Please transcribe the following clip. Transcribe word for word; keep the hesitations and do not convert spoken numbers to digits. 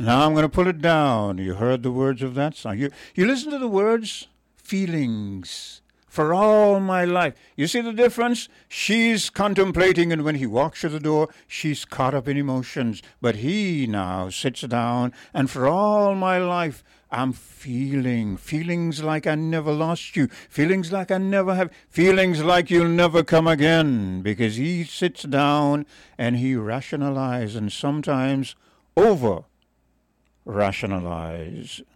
Now I'm going to pull it down. You heard the words of that song. You, you listen to the words, feelings. For all my life. You see the difference? She's contemplating, and when he walks through the door, she's caught up in emotions. But he now sits down, and for all my life, I'm feeling. Feelings like I never lost you. Feelings like I never have. Feelings like you'll never come again. Because he sits down, and he rationalizes, and sometimes over rationalize.